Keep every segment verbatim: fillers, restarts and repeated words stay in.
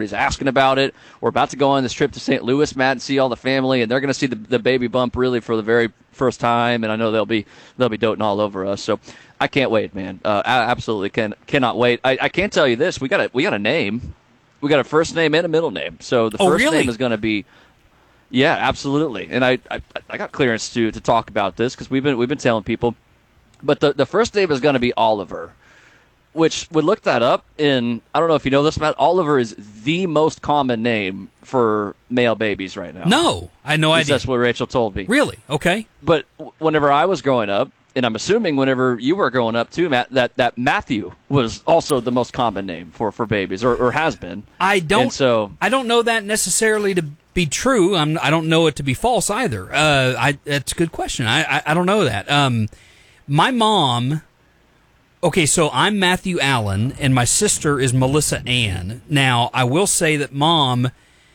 Everybody's asking about it. We're about to go on this trip to Saint Louis, Matt, and see all the family, and they're going to see the, the baby bump really for the very first time. And I know they'll be they'll be doting all over us. So I can't wait, man. Uh, I absolutely can cannot wait. I, I can tell you this: we got a we got a name, we got a first name and a middle name. So the oh, first really? name is going to be. Yeah, absolutely. And I, I I got clearance to to talk about this because we've been we've been telling people. But the the first name is going to be Oliver, which we looked that up. In I don't know if you know this, Matt. Oliver is the most common name for male babies right now. No, I had no idea. That's what Rachel told me. Really? Okay. But whenever I was growing up, and I'm assuming whenever you were growing up too, Matt, that, that Matthew was also the most common name for, for babies, or, or has been. I don't. And so I don't know that necessarily to be true. I'm, I don't know it to be false either. Uh, I that's a good question. I I, I don't know that. Um, my mom. Okay, so I'm Matthew Allen, and my sister is Melissa Ann. Now, I will say that Mom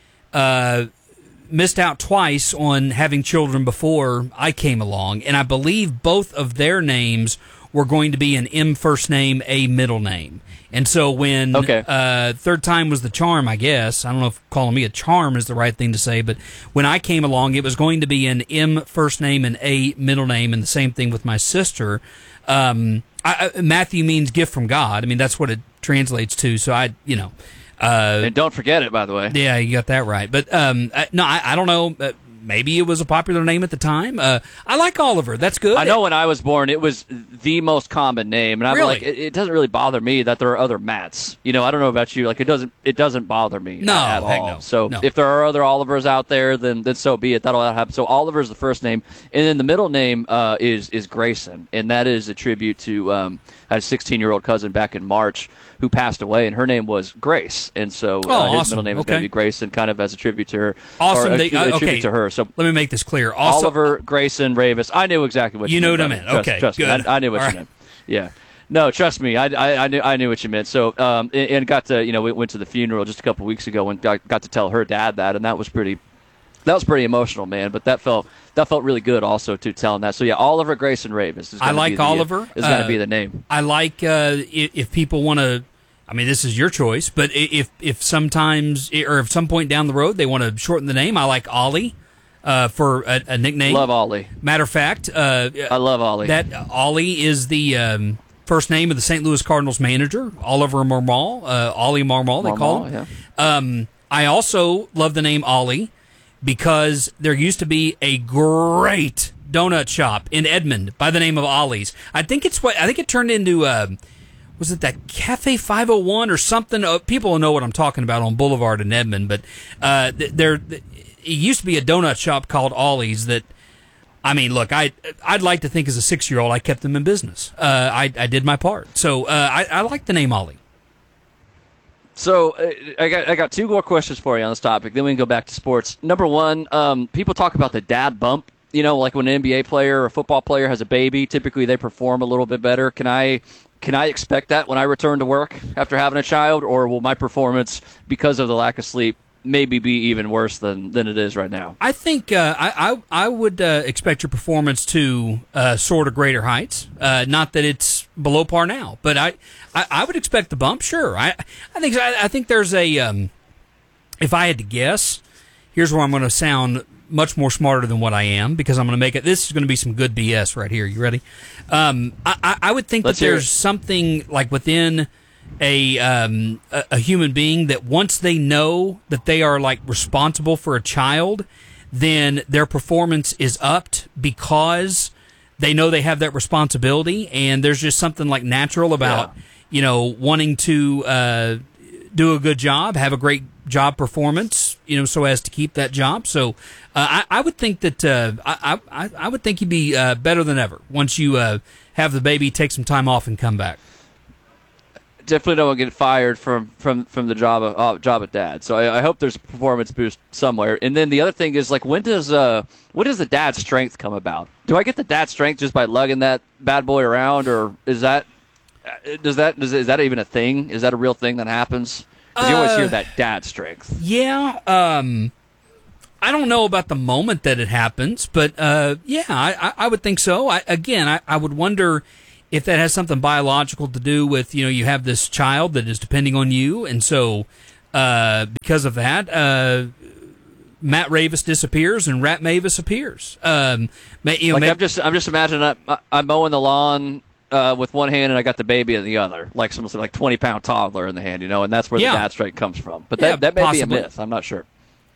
uh, missed out twice on having children before I came along, and I believe both of their names were going to be an M first name, A middle name. And so when okay. uh, third time was the charm, I guess. I don't know if calling me a charm is the right thing to say, but when I came along, it was going to be an M first name and A middle name, and the same thing with my sister. Um, I, I, Matthew means gift from God. I mean, that's what it translates to. So I, you know. Uh, and don't forget it, by the way. Yeah, you got that right. But um, I, no, I, I don't know. Uh, maybe it was a popular name at the time. Uh, I like Oliver. That's good. I know when I was born, it was the most common name, and I'm really? like, it, it doesn't really bother me that there are other Matts. You know, I don't know about you. Like, it doesn't, it doesn't bother me no, at heck all. No. So no. if there are other Olivers out there, then then so be it. That'll happen. So Oliver's the first name, and then the middle name uh, is is Grayson, and that is a tribute to um, I had a sixteen-year-old cousin back in March who passed away, and her name was Grace, and so oh, uh, his awesome. middle name is okay. going to be Grayson, kind of as a tribute to her. Awesome. Or a, they, uh, a tribute okay. to her. So let me make this clear. Also, Oliver, Grayson, Ravis. I knew exactly what you, you know meant. what I meant. Trust, okay, trust good. me. I, I knew what All you right. meant. Yeah. No, trust me. I, I, I knew I knew what you meant. So, um, and, and got to you know we went to the funeral just a couple weeks ago and got, got to tell her dad that, and that was pretty. That was pretty emotional, man. But that felt that felt really good, also, to telling that. So yeah, Oliver, Grayson, Ravis. Is I like be the, Oliver. Is going to uh, be the name. I like uh, if, if people want to. I mean, this is your choice, but if if sometimes or if some point down the road they want to shorten the name, I like Ollie uh, for a, a nickname. Love Ollie. Matter of fact, uh, I love Ollie. That uh, Ollie is the um, first name of the Saint Louis Cardinals manager, Oliver Marmol. Uh, Ollie Marmol, they Marmol, call him. Yeah. Um, I also love the name Ollie because there used to be a great donut shop in Edmond by the name of Ollie's. I think it's what I think it turned into. Uh, Was it that Cafe five oh one or something? Uh, people will know what I'm talking about on Boulevard in Edmond, but uh, there it used to be a donut shop called Ollie's that, I mean, look, I, I'd like to think as a six-year-old I kept them in business. Uh, I, I did my part. So uh, I, I like the name Ollie. So uh, I got I got two more questions for you on this topic. Then we can go back to sports. Number one, um, people talk about the dad bump. You know, like when an N B A player or a football player has a baby, typically they perform a little bit better. Can I can I expect that when I return to work after having a child, or will my performance, because of the lack of sleep, maybe be even worse than, than it is right now? I think uh, I, I I would uh, expect your performance to uh, soar to greater heights. Uh, not that it's below par now, but I, I, I would expect the bump. Sure, I I think I, I think there's a. Um, if I had to guess, here's where I'm going to sound much more smarter than what I am, because I'm going to make it. This is going to be some good B S right here. You ready? Um, I, I, I would think Let's that hear there's it. something like within a, um, a a human being that once they know that they are like responsible for a child, then their performance is upped because they know they have that responsibility, and there's just something like natural about Yeah. you know wanting to uh, do a good job, have a great job performance, you know, so as to keep that job. So uh, I, I would think that uh, I, I I would think you'd be uh, better than ever once you uh, have the baby, take some time off, and come back. Definitely don't want to get fired from, from, from the job of uh, job at dad. So I, I hope there's a performance boost somewhere. And then the other thing is, like, when does uh when does the dad strength come about? Do I get the dad strength just by lugging that bad boy around, or is that does that does, is that even a thing? Is that a real thing that happens? Because you always hear that dad strength. Yeah, um, I don't know about the moment that it happens, but uh, yeah, I, I would think so. I, again, I, I would wonder if that has something biological to do with, you know, you have this child that is depending on you, and so Uh, because of that, uh, Matt Ravis disappears and Rat Mavis appears. Um, you know, like maybe, I'm just, I'm just imagining I, I'm mowing the lawn uh, with one hand and I got the baby in the other, like some like twenty pound toddler in the hand, you know, and that's where Yeah. the dad strike comes from. But that Yeah, that may possibly. be a myth. I'm not sure.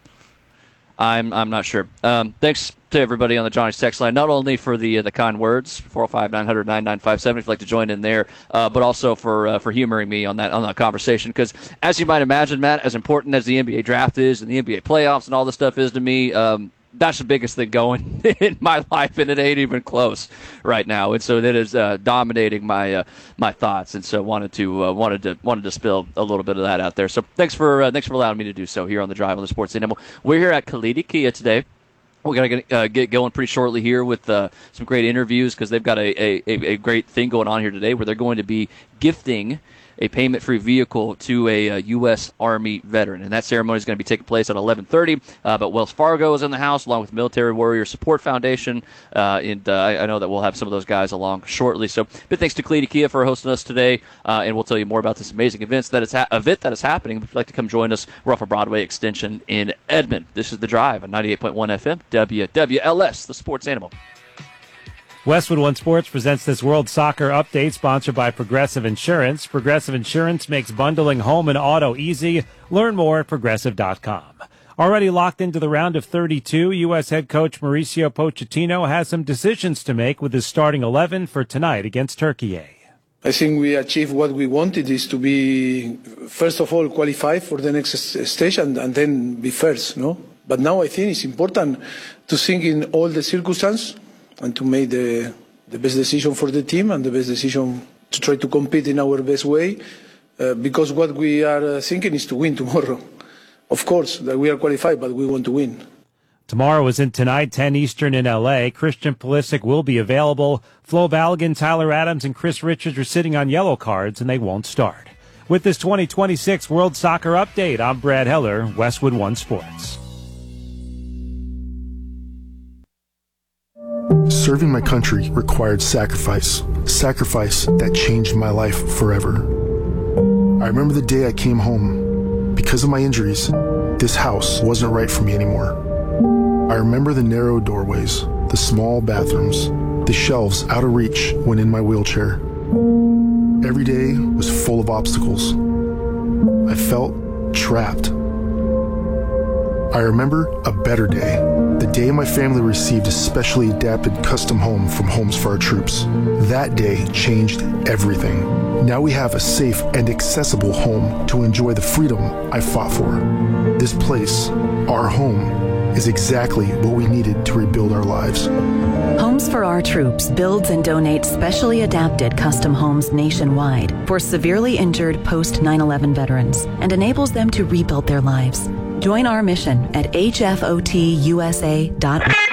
I'm I'm not sure. Um, thanks to everybody on the Johnny's text line, not only for the uh, the kind words, four oh five, nine hundred, ninety-nine fifty-seven, if you'd like to join in there, uh, but also for uh, for humoring me on that on that conversation. Because as you might imagine, Matt, as important as the N B A draft is and the N B A playoffs and all this stuff is to me, um, that's the biggest thing going in my life, and it ain't even close right now. And so that is uh, dominating my uh, my thoughts. And so wanted to uh, wanted to wanted to spill a little bit of that out there. So thanks for uh, thanks for allowing me to do so here on the Drive on the Sports Animal. We're here at Kalidi Kia today. We're going to uh, get going pretty shortly here with uh, some great interviews because they've got a, a, a great thing going on here today where they're going to be gifting a payment-free vehicle to a, a U S Army veteran. And that ceremony is going to be taking place at eleven thirty. Uh, but Wells Fargo is in the house along with Military Warrior Support Foundation. Uh, and uh, I, I know that we'll have some of those guys along shortly. So big thanks to Kalidi Kia for hosting us today. Uh, and we'll tell you more about this amazing event that is, ha- event that is happening. If you'd like to come join us, we're off of Broadway Extension in Edmond. This is The Drive on ninety-eight point one F M, W W L S, the Sports Animal. Westwood One Sports presents this World Soccer Update sponsored by Progressive Insurance. Progressive Insurance makes bundling home and auto easy. Learn more at progressive dot com. Already locked into the round of thirty-two, U S head coach Mauricio Pochettino has some decisions to make with his starting eleven for tonight against Turkey. I think we achieved what we wanted, is to be, first of all, qualified for the next stage and, and then be first, no? But now I think it's important to think in all the circumstances and to make the, the best decision for the team and the best decision to try to compete in our best way, uh, because what we are uh, thinking is to win tomorrow. Of course, that we are qualified, but we want to win. Tomorrow is in tonight, ten Eastern in L A. Christian Pulisic will be available. Flo Balogun, Tyler Adams, and Chris Richards are sitting on yellow cards, and they won't start. With this twenty twenty-six World Soccer Update, I'm Brad Heller, Westwood One Sports. Serving my country required sacrifice, sacrifice that changed my life forever. I remember the day I came home. Because of my injuries, this house wasn't right for me anymore. I remember the narrow doorways, the small bathrooms, the shelves out of reach when in my wheelchair. Every day was full of obstacles. I felt trapped. I remember a better day, the day my family received a specially adapted custom home from Homes for Our Troops. That day changed everything. Now we have a safe and accessible home to enjoy the freedom I fought for. This place, our home, is exactly what we needed to rebuild our lives. Homes for Our Troops builds and donates specially adapted custom homes nationwide for severely injured post nine eleven veterans and enables them to rebuild their lives. Join our mission at H F O T U S A dot org.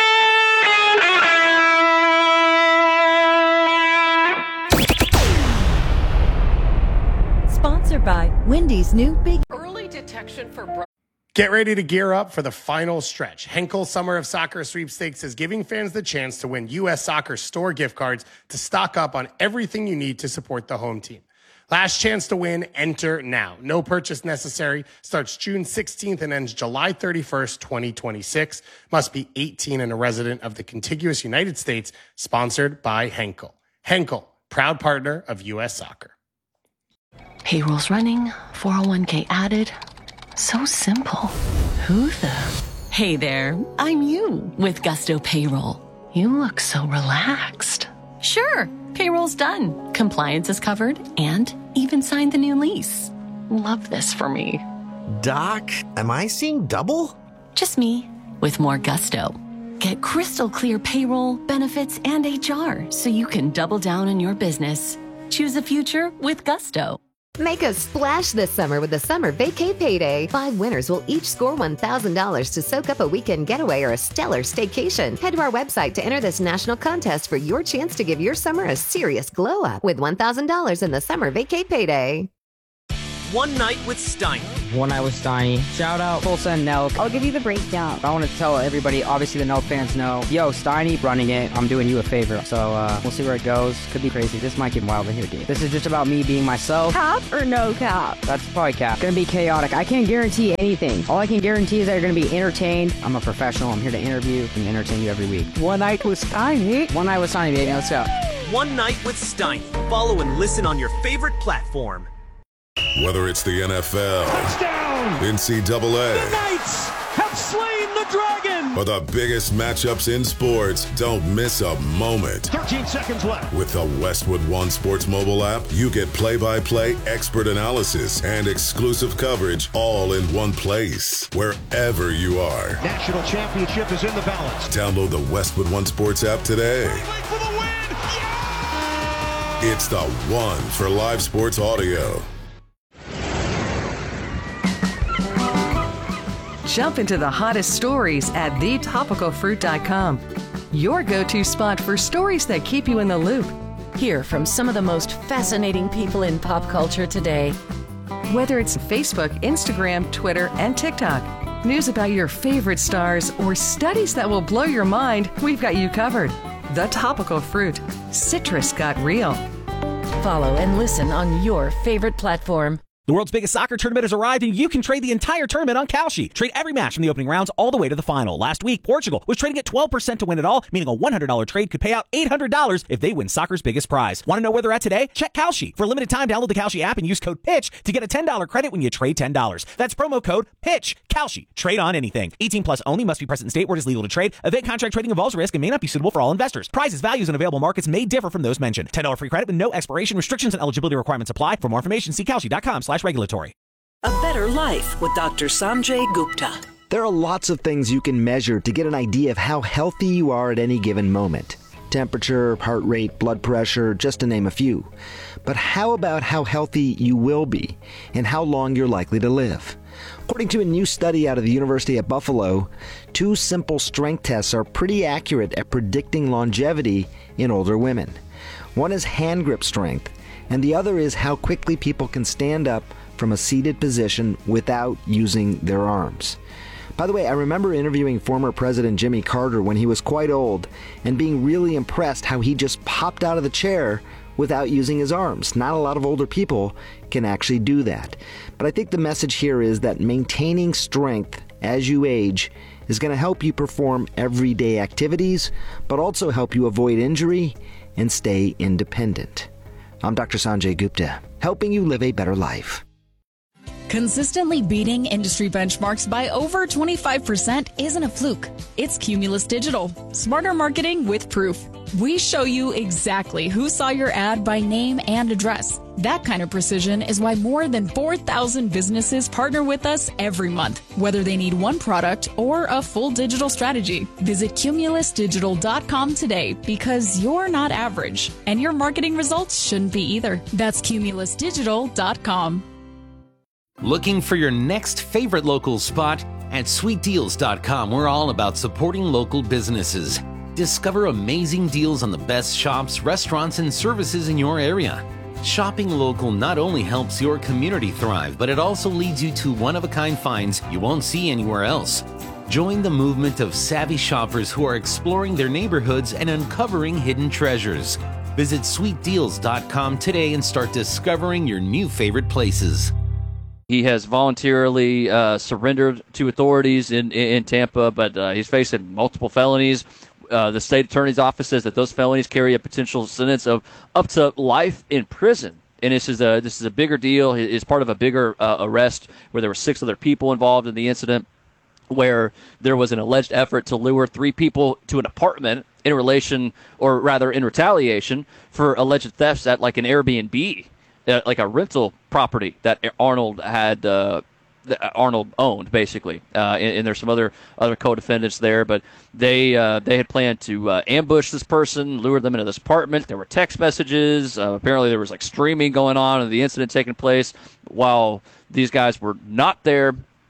Sponsored by Wendy's new Big Early Detection for Bro- Get ready to gear up for the final stretch. Henkel Summer of Soccer Sweepstakes is giving fans the chance to win U S Soccer store gift cards to stock up on everything you need to support the home team. Last chance to win, enter now. No purchase necessary. Starts June sixteenth and ends July thirty-first, twenty twenty-six. Must be eighteen and a resident of the contiguous United States. Sponsored by Henkel. Henkel, proud partner of U S Soccer. Payroll's running, four oh one k added. So simple. Who the? Hey there, I'm you with Gusto Payroll. You look so relaxed. Sure, payroll's done. Compliance is covered and even signed the new lease. Love this for me. Doc, am I seeing double? Just me with more gusto. Get crystal clear payroll, benefits, and H R so you can double down on your business. Choose a future with Gusto. Make a splash this summer with the Summer Vacay Payday. Five winners will each score one thousand dollars to soak up a weekend getaway or a stellar staycation. Head to our website to enter this national contest for your chance to give your summer a serious glow up with one thousand dollars in the Summer Vacay Payday. One Night with Steiny. One Night with Steiny. Shout out Tulsa and Nelk. I'll give you the breakdown. I want to tell everybody, obviously the Nelk fans know, yo, Steiny running it, I'm doing you a favor. So uh, we'll see where it goes. Could be crazy. This might get wild in here, dude. This is just about me being myself. Cap or no cap? That's probably cap. Gonna be chaotic. I can't guarantee anything. All I can guarantee is that you're gonna be entertained. I'm a professional. I'm here to interview and entertain you every week. One Night with Steiny. One Night with Steiny, baby. Let's go. One Night with Steiny. Follow and listen on your favorite platform. Whether it's the N F L, touchdown, N C double A, the Knights have slain the dragon, or the biggest matchups in sports, don't miss a moment. thirteen seconds left. With the Westwood One Sports mobile app, you get play-by-play expert analysis and exclusive coverage all in one place, wherever you are. National championship is in the balance. Download the Westwood One Sports app today. For the win. Yeah! It's the one for live sports audio. Jump into the hottest stories at the topical fruit dot com. Your go-to spot for stories that keep you in the loop. Hear from some of the most fascinating people in pop culture today. Whether it's Facebook, Instagram, Twitter, and TikTok, news about your favorite stars, or studies that will blow your mind, we've got you covered. The Topical Fruit. Citrus got real. Follow and listen on your favorite platform. The world's biggest soccer tournament has arrived, and you can trade the entire tournament on Kalshi. Trade every match from the opening rounds all the way to the final. Last week, Portugal was trading at twelve percent to win it all, meaning a one hundred dollars trade could pay out eight hundred dollars if they win soccer's biggest prize. Want to know where they're at today? Check Kalshi. For a limited time, download the Kalshi app and use code PITCH to get a ten dollars credit when you trade ten dollars. That's promo code PITCH. Kalshi. Trade on anything. eighteen plus only. Must be present in state where it is legal to trade. Event contract trading involves risk and may not be suitable for all investors. Prizes, values, and available markets may differ from those mentioned. ten dollars free credit with no expiration. Restrictions and eligibility requirements apply. For more information, see kalshi dot com slash regulatory. A Better Life with Doctor Sanjay Gupta. There are lots of things you can measure to get an idea of how healthy you are at any given moment. Temperature, heart rate, blood pressure, just to name a few. But how about how healthy you will be and how long you're likely to live? According to a new study out of the University of Buffalo, two simple strength tests are pretty accurate at predicting longevity in older women. One is hand grip strength, and the other is how quickly people can stand up from a seated position without using their arms. By the way, I remember interviewing former President Jimmy Carter when he was quite old and being really impressed how he just popped out of the chair without using his arms. Not a lot of older people can actually do that. But I think the message here is that maintaining strength as you age is going to help you perform everyday activities, but also help you avoid injury and stay independent. I'm Doctor Sanjay Gupta, helping you live a better life. Consistently beating industry benchmarks by over twenty-five percent isn't a fluke. It's Cumulus Digital. Smarter marketing with proof. We show you exactly who saw your ad by name and address. That kind of precision is why more than four thousand businesses partner with us every month, whether they need one product or a full digital strategy. Visit cumulus digital dot com today because you're not average, and your marketing results shouldn't be either. That's cumulus digital dot com. Looking for your next favorite local spot? At sweet deals dot com, we're all about supporting local businesses. Discover amazing deals on the best shops, restaurants, and services in your area. Shopping local not only helps your community thrive, but it also leads you to one-of-a-kind finds you won't see anywhere else. Join the movement of savvy shoppers who are exploring their neighborhoods and uncovering hidden treasures. Visit sweet deals dot com today and start discovering your new favorite places. He has voluntarily uh, surrendered to authorities in, in, in Tampa, but uh, he's facing multiple felonies. Uh, the state attorney's office says that those felonies carry a potential sentence of up to life in prison. And this is a this is a bigger deal. It's part of a bigger uh, arrest where there were six other people involved in the incident, where there was an alleged effort to lure three people to an apartment in relation, or rather in retaliation, for alleged thefts at like an Airbnb. Uh, like a rental property that Arnold had, uh, that Arnold owned, basically. Uh, and, and there's some other other co-defendants there, but they uh, they had planned to uh, ambush this person, lure them into this apartment. There were text messages. Uh, apparently, there was like streaming going on, and the incident taking place while these guys were not there.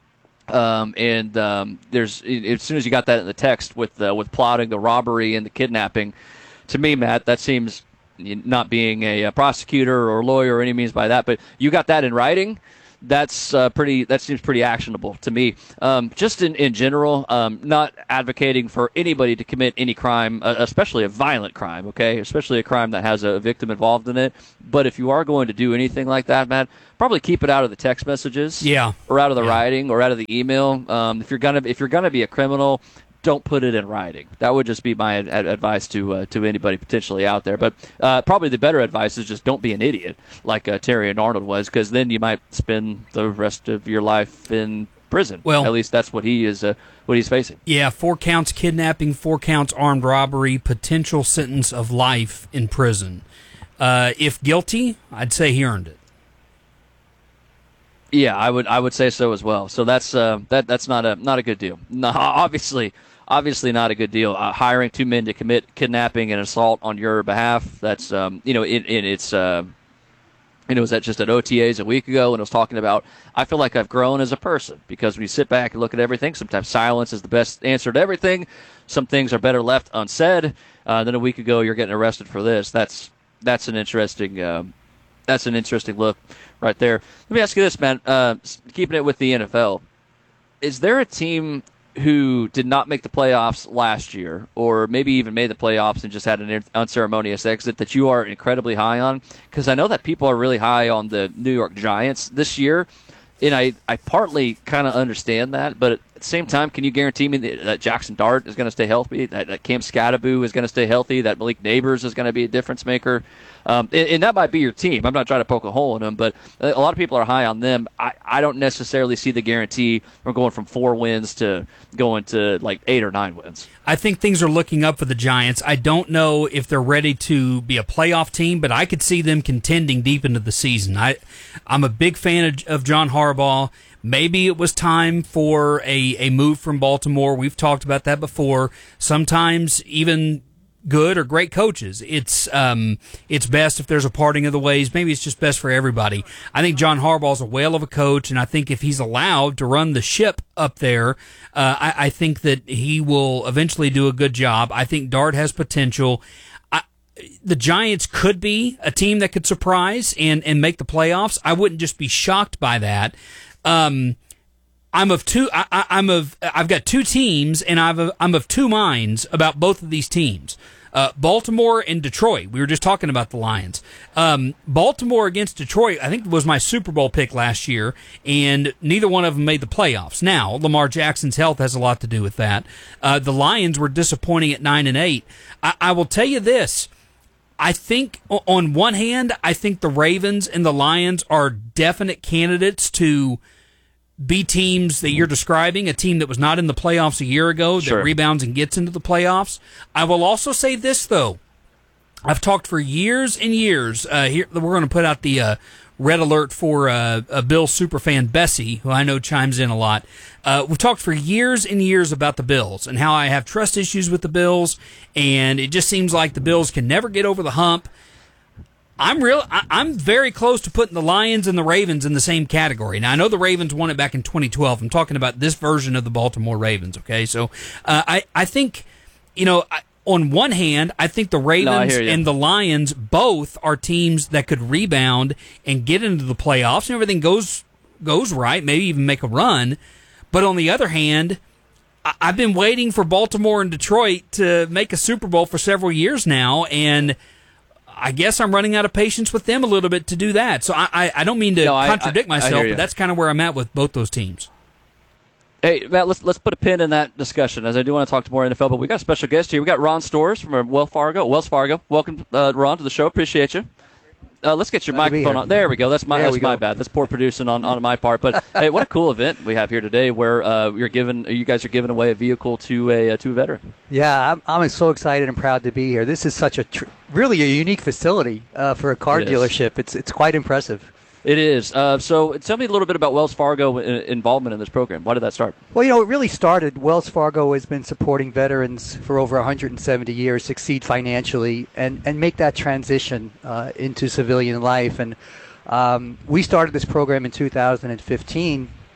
Um, and um, there's as soon as you got that in the text with uh, with plotting the robbery and the kidnapping, to me, Matt, that seems. Not being a, a prosecutor or lawyer or any means by that, but you got that in writing, that's uh, pretty. That seems pretty actionable to me. Um, just in in general, um, not advocating for anybody to commit any crime, uh, especially a violent crime. Okay, especially a crime that has a victim involved in it. But if you are going to do anything like that, Matt, probably keep it out of the text messages. Yeah. Or out of the yeah. writing, or out of the email. Um, if you're gonna if you're gonna be a criminal, don't put it in writing. That would just be my ad- advice to uh, to anybody potentially out there. But uh, probably the better advice is just don't be an idiot like uh, Terrion Arnold was, because then you might spend the rest of your life in prison. Well, at least that's what he is uh, what he's facing. Yeah, four counts kidnapping, four counts armed robbery, potential sentence of life in prison. Uh, if guilty, I'd say he earned it. Yeah, I would I would say so as well. So that's uh, that that's not a not a good deal. No, obviously. Obviously not a good deal. Uh, hiring two men to commit kidnapping and assault on your behalf, that's, um, you know, in, in its, uh, and it was at just at O T As a week ago, and it was talking about, I feel like I've grown as a person, because when you sit back and look at everything, sometimes silence is the best answer to everything. Some things are better left unsaid. Uh, then a week ago, you're getting arrested for this. That's that's an interesting um, that's an interesting look right there. Let me ask you this, man. Uh, keeping it with the N F L, is there a team who did not make the playoffs last year, or maybe even made the playoffs and just had an unceremonious exit, that you are incredibly high on? Because I know that people are really high on the New York Giants this year, and I, I partly kind of understand that, but at the same time, can you guarantee me that Jackson Dart is going to stay healthy, that, that Cam Scatteraboo is going to stay healthy, that Malik Neighbors is going to be a difference maker? Um, and, and that might be your team. I'm not trying to poke a hole in them, but a lot of people are high on them. I, I don't necessarily see the guarantee from going from four wins to going to like eight or nine wins. I think things are looking up for the Giants. I don't know if they're ready to be a playoff team, but I could see them contending deep into the season. I, I'm a big fan of, of John Harbaugh. Maybe it was time for a, a move from Baltimore. We've talked about that before. Sometimes even good or great coaches, it's um, it's best if there's a parting of the ways. Maybe it's just best for everybody. I think John Harbaugh's a whale of a coach, and I think if he's allowed to run the ship up there, uh, I, I think that he will eventually do a good job. I think Dart has potential. I, the Giants could be a team that could surprise and, and make the playoffs. I wouldn't just be shocked by that. Um, I'm of two. I, I, I'm of. I've got two teams, and I've. I'm of two minds about both of these teams. Uh, Baltimore and Detroit. We were just talking about the Lions. Um, Baltimore against Detroit, I think, was my Super Bowl pick last year, and neither one of them made the playoffs. Now, Lamar Jackson's health has a lot to do with that. Uh, the Lions were disappointing at nine and eight. I, I will tell you this. I think, on one hand, I think the Ravens and the Lions are definite candidates to be teams that you're describing, a team that was not in the playoffs a year ago, Sure. that rebounds and gets into the playoffs. I will also say this, though. I've talked for years and years. Uh, here, we're going to put out the uh, red alert for uh, a Bills superfan, Bessie, who I know chimes in a lot. Uh, we've talked for years and years about the Bills and how I have trust issues with the Bills, and it just seems like the Bills can never get over the hump. I'm real. I, I'm very close to putting the Lions and the Ravens in the same category. Now, I know the Ravens won it back in twenty twelve. I'm talking about this version of the Baltimore Ravens. Okay, so uh, I I think, you know, I, on one hand, I think the Ravens No, and the Lions both are teams that could rebound and get into the playoffs, and everything goes goes right. Maybe even make a run. But on the other hand, I, I've been waiting for Baltimore and Detroit to make a Super Bowl for several years now, and I guess I'm running out of patience with them a little bit to do that. So I, I, I don't mean to No, I- contradict I- I myself, hear you. but that's kind of where I'm at with both those teams. Hey, Matt, let's let's put a pin in that discussion, as I do want to talk to more N F L, but we got a special guest here. We got Ron Stores from Wells Fargo. Wells Fargo. Welcome, uh, Ron, to the show. Appreciate you. Uh, let's get your Glad to be microphone here. on. There we go. That's my There that's we my go. bad. That's poor producing on, on my part. But hey, what a cool event we have here today, where uh, you're giving you guys are giving away a vehicle to a uh, to a veteran. Yeah, I'm, I'm so excited and proud to be here. This is such a tr- really a unique facility uh, for a car It is. dealership. It's it's quite impressive. It is. Uh, so tell me a little bit about Wells Fargo in- involvement in this program. Why did that start? Well, you know, it really started. Wells Fargo has been supporting veterans for over one hundred seventy years, succeed financially, and, and make that transition uh, into civilian life. And um, we started this program in two thousand fifteen,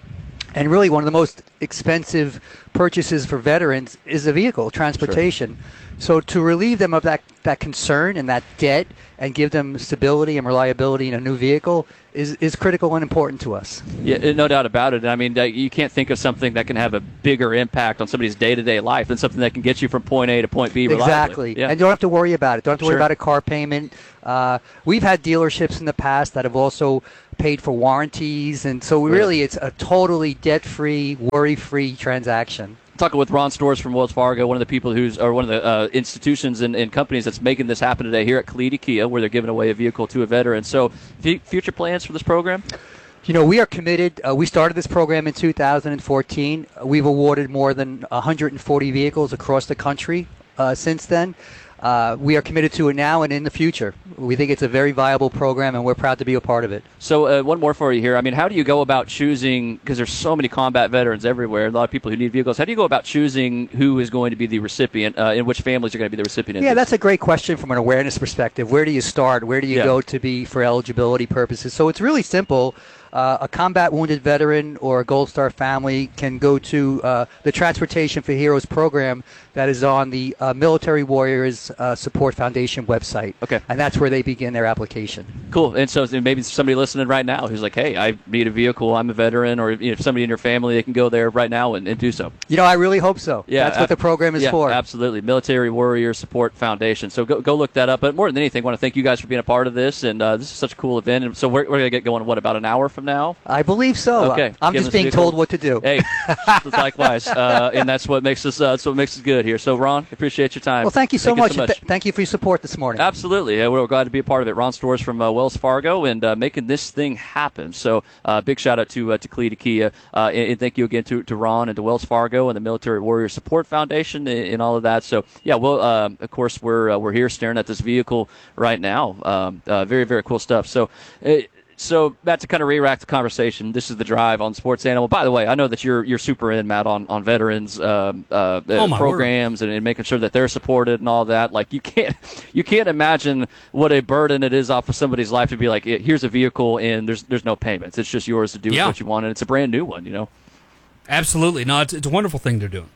And really one of the most expensive purchases for veterans is a vehicle, transportation. Sure. So to relieve them of that, that concern and that debt and give them stability and reliability in a new vehicle is, is critical and important to us. Yeah, no doubt about it. I mean, you can't think of something that can have a bigger impact on somebody's day-to-day life than something that can get you from point A to point B reliably. Exactly. Yeah. And you don't have to worry about it. Don't have to worry Sure. about a car payment. Uh, we've had dealerships in the past that have also paid for warranties. And so really it's a totally debt-free, worry-free transaction. Talking with Ron Stores from Wells Fargo, one of the people who's, or one of the uh, institutions and, and companies that's making this happen today here at Kalidi Kia, where they're giving away a vehicle to a veteran. So, f- future plans for this program? You know, we are committed. Uh, we started this program in two thousand fourteen. Uh, we've awarded more than one hundred forty vehicles across the country uh, since then. Uh, we are committed to it now and in the future. We think it's a very viable program, and we're proud to be a part of it. So uh, one more for you here. I mean, how do you go about choosing, because there's so many combat veterans everywhere, a lot of people who need vehicles. How do you go about choosing who is going to be the recipient, uh, and which families are going to be the recipient? Yeah, that's a great question from an awareness perspective. Where do you start? Where do you Yeah. go to be for eligibility purposes? So it's really simple. Uh, a combat wounded veteran or a Gold Star family can go to uh, the Transportation for Heroes program that is on the uh, Military Warriors uh, Support Foundation website. Okay. And that's where they begin their application. Cool. And so maybe somebody listening right now who's like, hey, I need a vehicle, I'm a veteran, or you know, somebody in your family, they can go there right now and, and do so. You know, I really hope so. Yeah, That's what the program is yeah, for. Absolutely. Military Warrior Support Foundation. So go go look that up. But more than anything, I want to thank you guys for being a part of this. And uh, this is such a cool event. And so we're, we're going to get going, what, about an hour from now? I believe so. Okay. I'm Give just us being vehicle. told what to do. Hey, likewise. Uh, and that's what makes us uh, that's what makes us good here. So, Ron, appreciate your time. Well, thank you so Thank much. You so and much. th- thank you for your support this morning. Absolutely. Yeah, we're glad to be a part of it. Ron Stores from uh, Wells Fargo and uh, making this thing happen. So uh, big shout out to uh, to Kalidi Kia. Uh, and, and thank you again to, to Ron and to Wells Fargo and the Military Warrior Support Foundation and, and all of that. So, yeah, well, uh, of course, we're, uh, we're here staring at this vehicle right now. Um, uh, very, very cool stuff. So, uh, So, Matt, to kind of re-rack the conversation, this is the Drive on Sports Animal. By the way, I know that you're you're super in, Matt, on on veterans um, uh, Oh, my programs and, and making sure that they're supported and all that. Like you can't you can't imagine what a burden it is off of somebody's life to be like, here's a vehicle and there's there's no payments. It's just yours to do Yeah. what you want, and it's a brand new one. You know. Absolutely. No, it's, it's a wonderful thing they're doing.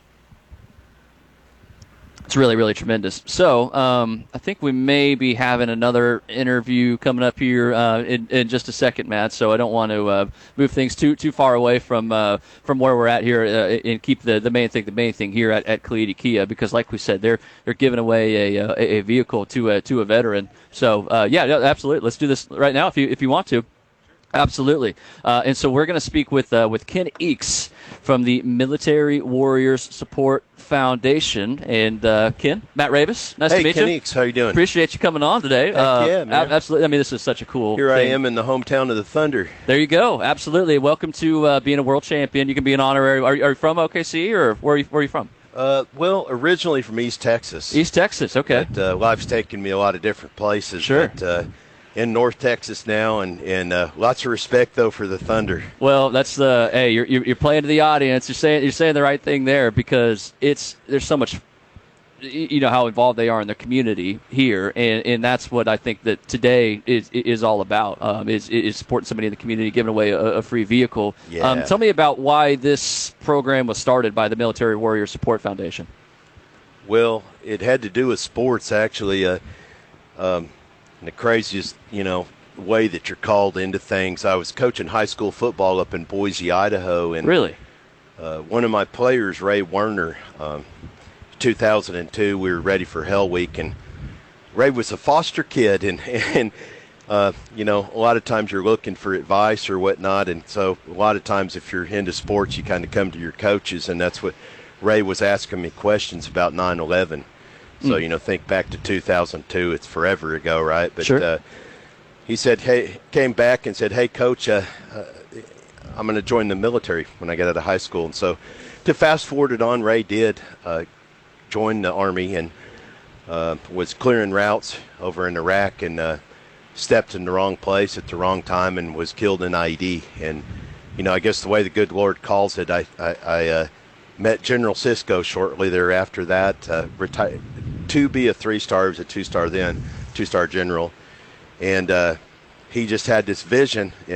It's really, really tremendous. So um, I think we may be having another interview coming up here uh, in, in just a second, Matt. So I don't want to uh, move things too too far away from uh, from where we're at here uh, and keep the, the main thing the main thing here at, at Kalidi Kia, because like we said, they're they're giving away a a, a vehicle to a to a veteran. So uh, yeah, yeah, absolutely. Let's do this right now if you if you want to. Absolutely. Uh, and so we're going to speak with uh, with Ken Eakes from the Military Warriors Support Foundation. And uh, Ken, Matt Ravis, nice hey, to meet Ken you. Eakes, how you doing? Appreciate you coming on today. Heck uh, yeah, man. Absolutely. I mean, this is such a cool Here thing. I am in the hometown of the Thunder. There you go. Absolutely. Welcome to uh, being a world champion. You can be an honorary. Are, are you from O K C or where are you, where are you from? Uh, well, originally from East Texas. East Texas, okay. But, uh, life's taken me a lot of different places. Sure. But, uh, in North Texas now, and, and uh, lots of respect though for the Thunder. Well, that's the hey, you're you're playing to the audience. You're saying you're saying the right thing there, because it's there's so much, you know, how involved they are in their community here, and, and that's what I think that today is is all about. Um, is is supporting somebody in the community, giving away a, a free vehicle. Yeah. Um, tell me about why this program was started by the Military Warrior Support Foundation. Well, it had to do with sports, actually. Uh, um, the craziest, you know, way that you're called into things. I was coaching high school football up in Boise, Idaho, and really, uh, one of my players, Ray Werner, um, two thousand two, we were ready for Hell Week, and Ray was a foster kid, and and uh, you know, a lot of times you're looking for advice or whatnot, and so a lot of times if you're into sports, you kind of come to your coaches, and that's what Ray was asking me questions about nine eleven. So, Mm. you know, think back to two thousand two. It's forever ago, right? But Sure. uh, he said, hey, came back and said, hey, Coach, uh, uh, I'm going to join the military when I get out of high school. And so to fast forward it on, Ray did uh, join the Army and uh, was clearing routes over in Iraq and uh, stepped in the wrong place at the wrong time and was killed in I E D. And, you know, I guess the way the good Lord calls it, I, I, I uh, met General Cisco shortly thereafter that, uh, retired to be a three-star, he was a two-star then, two-star general. And uh, he just had this vision, and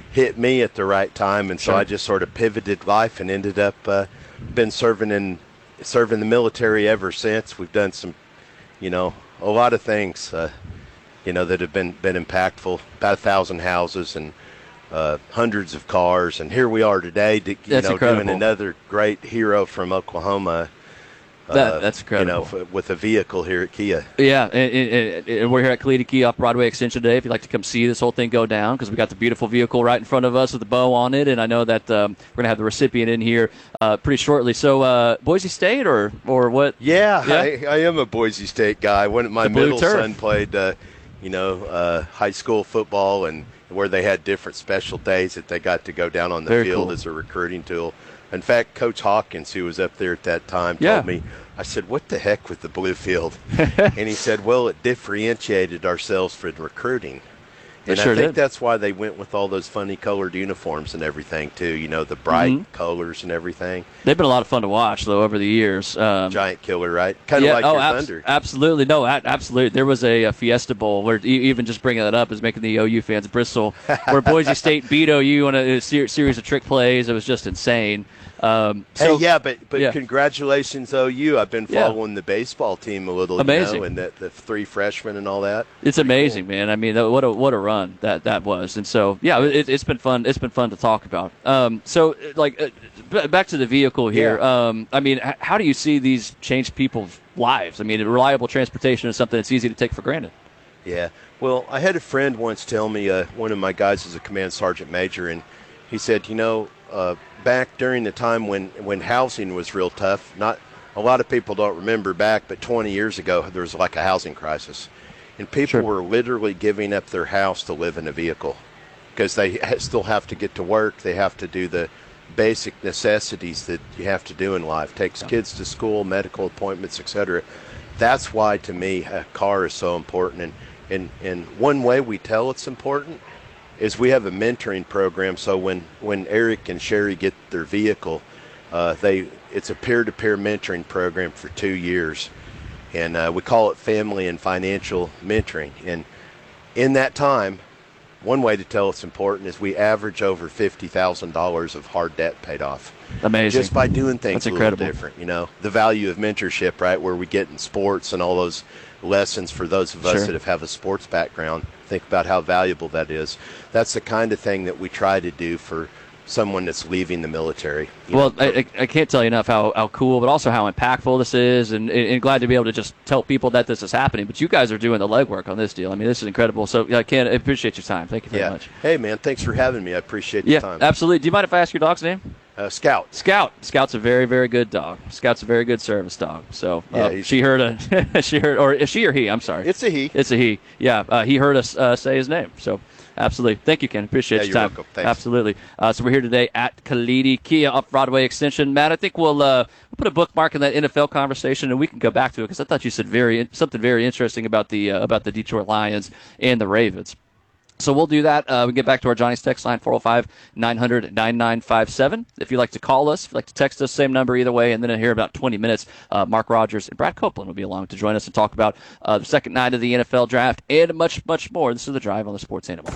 hit me at the right time, and so Sure. I just sort of pivoted life and ended up uh, been serving in serving the military ever since. We've done some, you know, a lot of things, uh, you know, that have been been impactful. About a thousand houses and uh, hundreds of cars, and here we are today, to, you That's know, incredible. doing another great hero from Oklahoma. That- uh, that's You know, incredible. f- with a vehicle here at Kia. Yeah, and, and, and we're here at Kalita Kia off Broadway Extension today. If you'd like to come see this whole thing go down, because we got the beautiful vehicle right in front of us with the bow on it, and I know that um, we're gonna have the recipient in here uh, pretty shortly. So, uh, Boise State or or what? Yeah, Yeah? I, I am a Boise State guy. When my The blue middle turf. son played, uh, you know, uh, high school football, and where they had different special days that they got to go down on the Very field cool. as a recruiting tool. In fact, Coach Hawkins, who was up there at that time, Yeah. told me, I said, what the heck with the blue field? And he said, well, it differentiated ourselves for recruiting. They And sure I think did. that's why they went with all those funny colored uniforms and everything, too, you know, the bright Mhm. colors and everything. They've been a lot of fun to watch, though, over the years. Um, Giant killer, right? Kind of yeah, like oh, your abs- Thunder. absolutely. No, a- absolutely. There was a, a Fiesta Bowl where e- even just bringing that up is making the O U fans bristle, where Boise State beat O U on a, a ser- series of trick plays. It was just insane. Um, so, hey, yeah, but but yeah. congratulations, O U. I've been Yeah. following the baseball team a little, Amazing. you know, and the, the three freshmen and all that. It's amazing, man. I mean, that- what a what a run that that was. And so, yeah, it, it's been fun. It's been fun to talk about. Um, so, like, uh, b- back to the vehicle here. Um, I mean, h- how do you see these change people's lives? I mean, reliable transportation is something that's easy to take for granted. Yeah. Well, I had a friend once tell me, uh, one of my guys is a command sergeant major, and he said, you know, uh, back during the time when, when housing was real tough, not a lot of people don't remember back, but twenty years ago there was like a housing crisis, and people were literally giving up their house to live in a vehicle because they ha- still have to get to work. They have to do the basic necessities that you have to do in life. Takes kids to school, medical appointments, et cetera. That's why, to me, a car is so important. And, and, and one way we tell it's important is we have a mentoring program. So when, when Eric and Sherry get their vehicle, uh, they it's a peer-to-peer mentoring program for two years. And uh, we call it family and financial mentoring. And in that time, one way to tell it's important is we average over fifty thousand dollars of hard debt paid off. Amazing. Just by doing things That's a little incredible. different, you know. The value of mentorship, right, where we get in sports and all those lessons for those of us Sure. that have, have a sports background. Think about how valuable that is. That's the kind of thing that we try to do for someone that's leaving the military. you Well, know. I, I I can't tell you enough how, how cool, but also how impactful this is, and, and glad to be able to just tell people that this is happening. But you guys are doing the legwork on this deal. I mean, this is incredible. So, yeah, Ken, I appreciate your time. Thank you very yeah. much. Hey, man, thanks for having me. I appreciate the Yeah, time. absolutely. Do you mind if I ask your dog's name? Uh, Scout. Scout. Scout's a very, very good dog. Scout's a very good service dog. So uh, Yeah, he's- she heard a she heard or is she or he? I'm sorry. It's a he. It's a he. Yeah, uh, he heard us uh, say his name. So absolutely, thank you, Ken. Appreciate Yeah, your you're time. welcome. Thanks. Absolutely. Uh, so we're here today at Kalidi Kia off Broadway Extension. Matt, I think we'll uh, we'll put a bookmark in that N F L conversation, and we can go back to it because I thought you said very something very interesting about the uh, about the Detroit Lions and the Ravens. So we'll do that. Uh, we get back to our Johnny's text line, four oh five, nine hundred, ninety-nine fifty-seven. If you'd like to call us, if you'd like to text us, same number either way. And then in here about twenty minutes, uh, Mark Rogers and Brad Copeland will be along to join us and talk about uh, the second night of the N F L draft and much, much more. This is The Drive on the Sports Animal.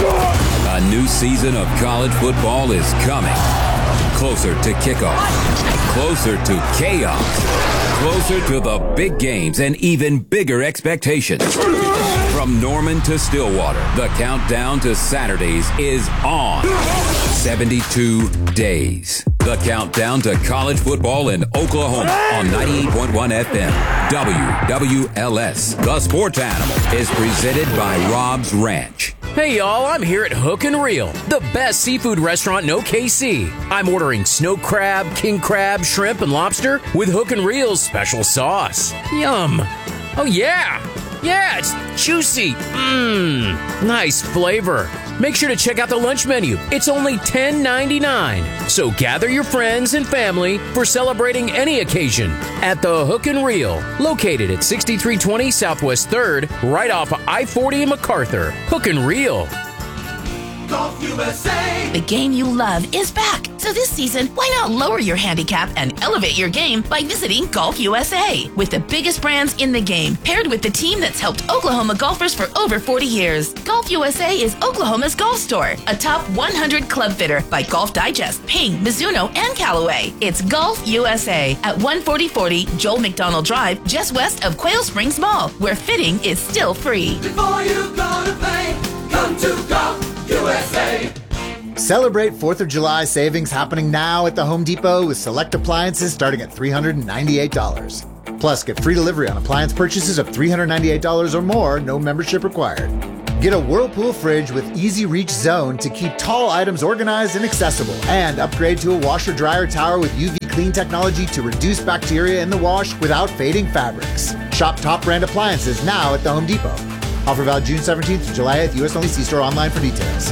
A new season of college football is coming. Closer to kickoff. Closer to chaos. Closer to the big games and even bigger expectations. From Norman to Stillwater, the countdown to Saturdays is on. seventy-two days. The countdown to college football in Oklahoma on ninety-eight point one F M. W W L S. The Sports Animal is presented by Rob's Ranch. Hey y'all, I'm here at Hook and Reel, the best seafood restaurant in O K C. I'm ordering snow crab, king crab, shrimp, and lobster with Hook and Reel's special sauce. Yum. Oh yeah. Yeah, it's juicy. Mmm. Nice flavor. Make sure to check out the lunch menu. It's only ten ninety-nine. So gather your friends and family for celebrating any occasion at the Hook and Reel, located at sixty-three twenty Southwest third, right off of I forty in MacArthur. Hook and Reel. Golf U S A. The game you love is back. So this season, why not lower your handicap and elevate your game by visiting Golf U S A? With the biggest brands in the game, paired with the team that's helped Oklahoma golfers for over forty years. Golf U S A is Oklahoma's golf store, a top one hundred club fitter by Golf Digest, Ping, Mizuno, and Callaway. It's Golf U S A at one forty forty Joel McDonald Drive, just west of Quail Springs Mall, where fitting is still free. Before you go to play, come to Golf U S A. Celebrate fourth of July savings happening now at the Home Depot with select appliances starting at three hundred ninety-eight dollars. Plus, get free delivery on appliance purchases of three hundred ninety-eight dollars or more, no membership required. Get a Whirlpool fridge with Easy Reach Zone to keep tall items organized and accessible. And upgrade to a washer-dryer tower with U V clean technology to reduce bacteria in the wash without fading fabrics. Shop top brand appliances now at the Home Depot. Offer valid June seventeenth to July eighth, U S only. See store online for details.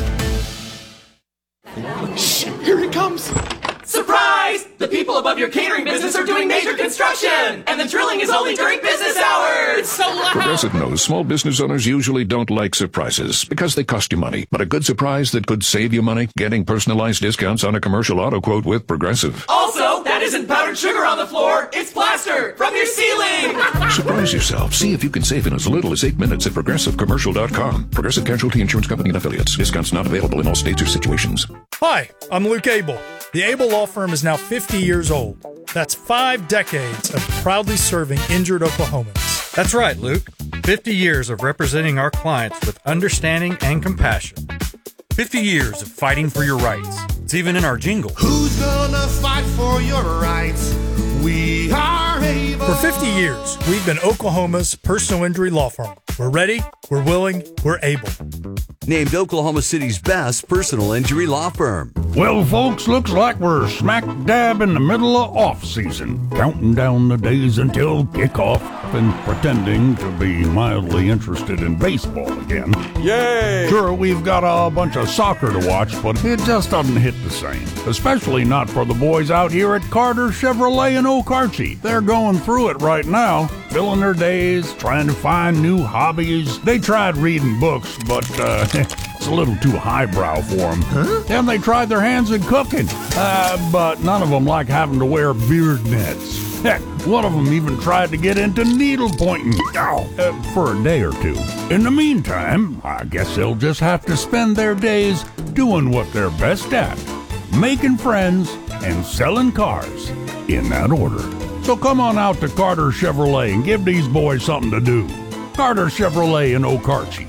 Shh, here it comes. Surprise! The people above your catering business are doing major construction, and the drilling is only during business hours. It's so loud. Progressive knows small business owners usually don't like surprises because they cost you money. But a good surprise that could save you money? Getting personalized discounts on a commercial auto quote with Progressive. Also, that isn't powdered sugar on the floor. It's plaster from your ceiling. Surprise yourself. See if you can save in as little as eight minutes at progressive commercial dot com. Progressive Casualty Insurance Company and Affiliates. Discounts not available in all states or situations. Hi, I'm Luke Abel. The Abel Law Firm is now fifty years old. That's five decades of proudly serving injured Oklahomans. That's right, Luke. fifty years of representing our clients with understanding and compassion. fifty years of fighting for your rights. It's even in our jingle. Who's gonna fight for your rights? We are able. For fifty years, we've been Oklahoma's personal injury law firm. We're ready, we're willing, we're able. Named Oklahoma City's best personal injury law firm. Well, folks, looks like we're smack dab in the middle of off-season, counting down the days until kickoff and pretending to be mildly interested in baseball again. Yay! Sure, we've got a bunch of soccer to watch, but it just doesn't hit the same, especially not for the boys out here at Carter Chevrolet in Okarche. They're going through it right now, filling their days, trying to find new hobbies. They tried reading books, but uh, it's a little too highbrow for them. Huh? Then they tried their hands at cooking, uh, but none of them like having to wear beard nets. Heck, one of them even tried to get into needle pointing Ow, uh, for a day or two. In the meantime, I guess they'll just have to spend their days doing what they're best at, making friends and selling cars, in that order. So come on out to Carter Chevrolet and give these boys something to do. Carter Chevrolet in Okarche.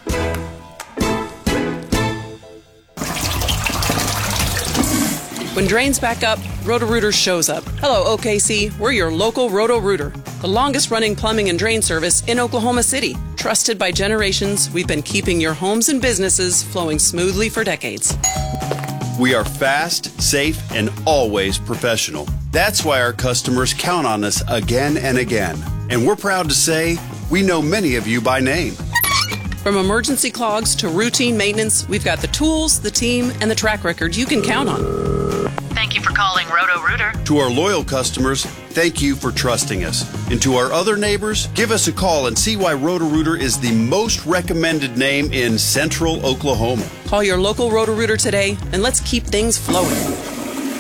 When drains back up, Roto-Rooter shows up. Hello, O K C. We're your local Roto-Rooter, the longest-running plumbing and drain service in Oklahoma City. Trusted by generations, we've been keeping your homes and businesses flowing smoothly for decades. We are fast, safe, and always professional. That's why our customers count on us again and again. And we're proud to say we know many of you by name. From emergency clogs to routine maintenance, we've got the tools, the team, and the track record you can count on. Thank you for calling Roto-Rooter. To our loyal customers, thank you for trusting us. And to our other neighbors, give us a call and see why Roto-Rooter is the most recommended name in central Oklahoma. Call your local Roto-Rooter today, and let's keep things flowing.